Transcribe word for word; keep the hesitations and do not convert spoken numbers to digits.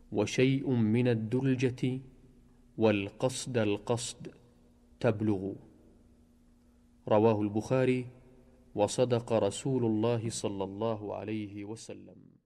وشيء من الدلجة والقصد القصد تبلغ. رواه البخاري. وصدق رسول الله صلى الله عليه وسلم.